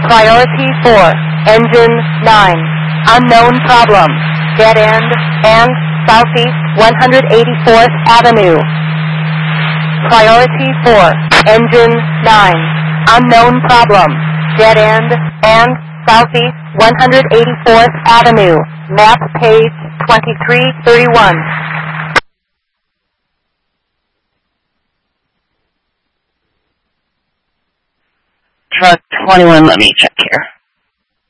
Priority 4, engine 9, unknown problem, dead end, and southeast 184th Avenue. Priority 4, engine 9, unknown problem, dead end, and southeast 184th Avenue. Map page 2331. Truck 21, let me check here.